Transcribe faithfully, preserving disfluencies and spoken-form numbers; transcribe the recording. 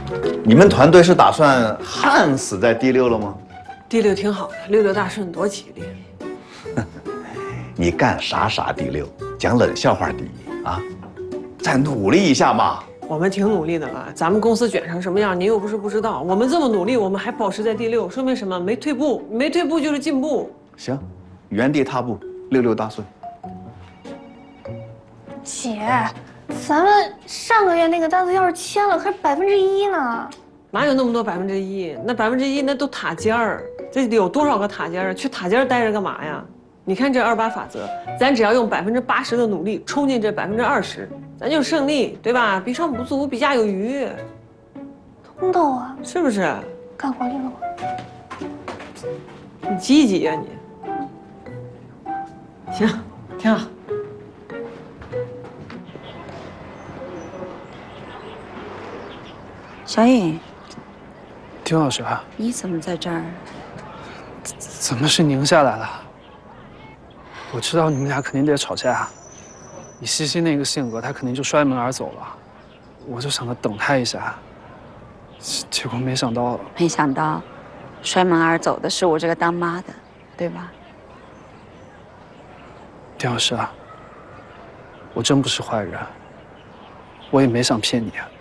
你们团队是打算焊死在第六了吗？ 第六挺好的，六六大顺多吉利。 你干啥啥第六，讲冷笑话第一啊！再努力一下嘛。 我们挺努力的了，咱们公司卷成什么样，你又不是不知道。我们这么努力，我们还保持在第六，说明什么？没退步，没退步就是进步。 行，原地踏步，六六大顺。 姐，咱们上个月那个单子要是签了，还是百分之一呢。 哪有那么多百分之一？那百分之一那都塔尖儿，这里有多少个塔尖儿？去塔尖儿待着干嘛呀？你看这二八法则，咱只要用百分之八十的努力冲进这百分之二十，咱就胜利，对吧？比上不足，比下有余， 通透啊， 是不是？ 干活去了你积极呀、啊、你。行，挺好。 小颖， 丁老师啊， 你怎么在这儿？ 怎么是您下来了？我知道你们俩肯定得吵架，以西西那个性格，她肯定就摔门而走了。我就想着等她一下，结果没想到， 没想到，摔门而走的是我这个当妈的，对吧？ 丁老师啊，我真不是坏人，我也没想骗你啊。